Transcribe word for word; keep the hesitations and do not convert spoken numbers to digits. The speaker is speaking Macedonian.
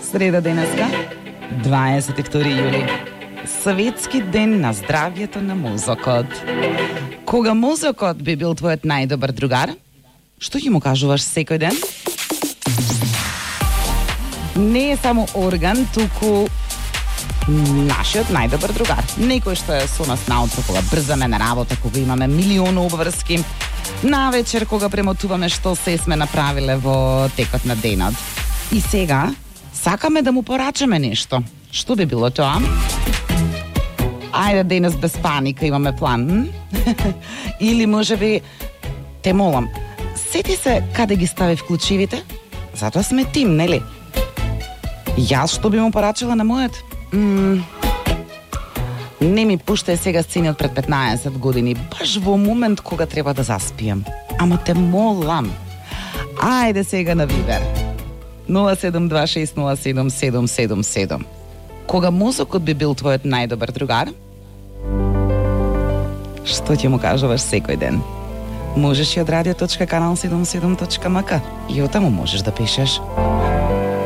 Среда денеска, дваесети втори јули. Светски ден на здравјето на мозокот. Кога мозокот би бил твојот најдобар другар, што ќе му кажуваш секој ден? Не е само орган, туку нашиот најдобар другар. Некој што е со нас наутро кога брзаме на работа, кога имаме милиони обврски, навечер кога премотуваме што се сме направиле во текот на денот. И сега сакаме да му порачаме нешто. Што би било тоа? Ајде денес без паника, имаме план. Или можеби те молам, сети се каде ги стави вклучивите? Затоа сме тим, нели? Јас што би му порачала на мојот? М Не ми пушта сега сцени од пред петнаесет години, баш во момент кога треба да заспием. Ама те молам. Ајде сега на Вибер. нула седум два шест нула седум седум седум седум. Кога мозокот би бил твојот најдобар другар, што ќе му кажуваш секој ден? Можеш и од радио точка канал седумдесет и седум точка ем ка и оттаму можеш да пишеш.